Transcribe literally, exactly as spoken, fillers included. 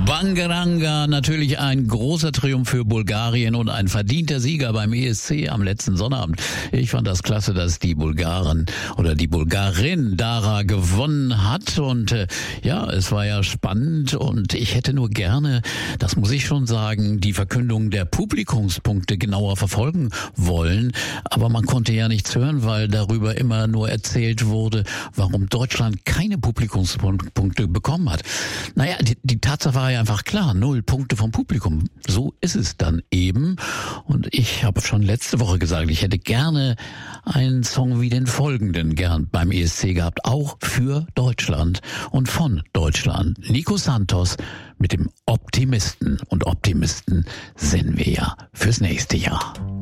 Bangaranga, natürlich ein großer Triumph für Bulgarien und ein verdienter Sieger beim E S C am letzten Sonnabend. Ich fand das klasse, dass die Bulgaren oder die Bulgarin Dara gewonnen hat und äh, ja, es war ja spannend und ich hätte nur gerne, das muss ich schon sagen, die Verkündung der Publikumspunkte genauer verfolgen wollen, aber man konnte ja nichts hören, weil darüber immer nur erzählt wurde, warum Deutschland keine Publikumspunkte bekommen hat. Naja, die, die Tatsache war ja einfach klar, null Punkte vom Publikum. So ist es dann eben. Und ich habe schon letzte Woche gesagt, ich hätte gerne einen Song wie den folgenden gern beim E S C gehabt, auch für Deutschland und von Deutschland. Nico Santos mit dem Optimisten. Und Optimisten sind wir ja fürs nächste Jahr.